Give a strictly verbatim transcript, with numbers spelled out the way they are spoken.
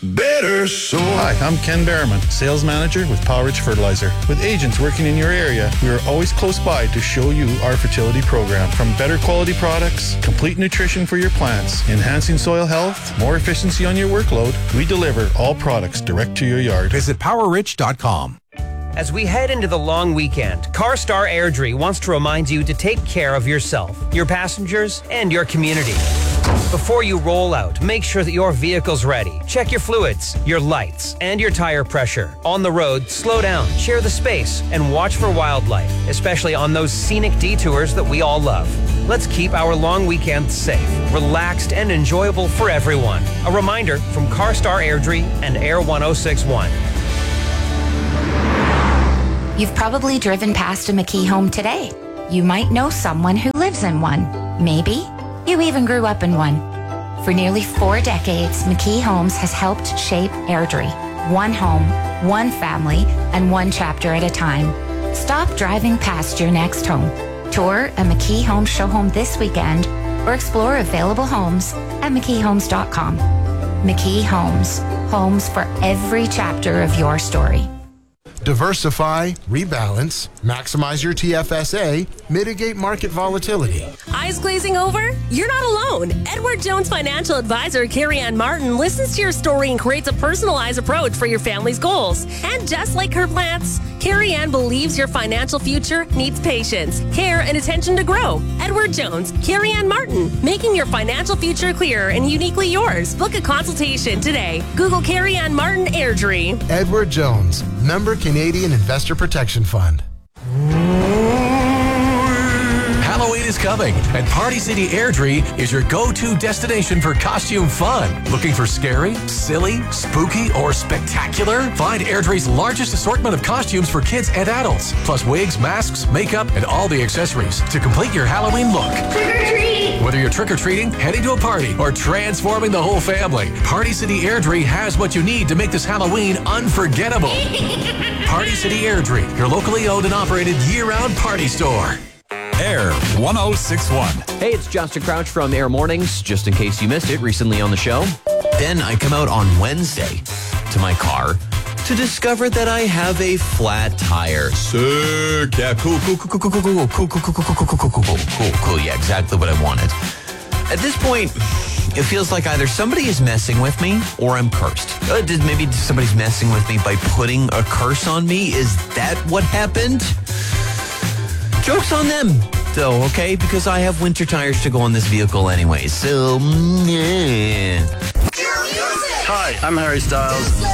Better so. Hi, I'm Ken Berriman, Sales Manager with Powerage Fertilizer. With agents working in your area, we are always close by to show you our fertility program. From better quality products, complete nutrition for your plants, enhancing soil health, more efficiency on your workload, we deliver all products direct to your yard. Visit power rich dot com. As we head into the long weekend, CarStar Airdrie wants to remind you to take care of yourself, your passengers, and your community. Before you roll out, make sure that your vehicle's ready. Check your fluids, your lights, and your tire pressure. On the road, slow down, share the space, and watch for wildlife, especially on those scenic detours that we all love. Let's keep our long weekend safe, relaxed, and enjoyable for everyone. A reminder from CarStar Airdrie and Air one oh six point one. You've probably driven past a McKee home today. You might know someone who lives in one. Maybe you even grew up in one. For nearly four decades, McKee Homes has helped shape Airdrie. One home, one family, and one chapter at a time. Stop driving past your next home. Tour a McKee Homes show home this weekend or explore available homes at mckee homes dot com. McKee Homes. Homes for every chapter of your story. Diversify, rebalance, maximize your T F S A, mitigate market volatility. Eyes glazing over? You're not alone. Edward Jones financial advisor Carrie Ann Martin listens to your story and creates a personalized approach for your family's goals. And just like her plants, Carrie Ann believes your financial future needs patience, care, and attention to grow. Edward Jones, Carrie Ann Martin, making your financial future clearer and uniquely yours. Book a consultation today. Google Carrie Ann Martin Airdrie. Edward Jones, member Canadian Investor Protection Fund. Halloween is coming, and Party City Airdrie is your go-to destination for costume fun. Looking for scary, silly, spooky, or spectacular? Find Airdrie's largest assortment of costumes for kids and adults, plus wigs, masks, makeup, and all the accessories to complete your Halloween look. Trick-or-treat! Whether you're trick-or-treating, heading to a party, or transforming the whole family, Party City Airdrie has what you need to make this Halloween unforgettable. Party City Airdrie, your locally owned and operated year-round party store. Air one oh six point one. Hey, it's Justin Crouch from Air Mornings, just in case you missed it recently on the show. Then I come out on Wednesday to my car to discover that I have a flat tire. Sick. Yeah, cool, cool, cool, cool, cool, cool, cool, cool, cool, cool, cool, cool, cool, cool, cool, cool. Yeah, exactly what I wanted. At this point, it feels like either somebody is messing with me or I'm cursed. Uh, did maybe somebody's messing with me by putting a curse on me? Is that what happened? Joke's on them, though, okay? Because I have winter tires to go on this vehicle anyway. So, yeah. Hi, I'm Harry Styles.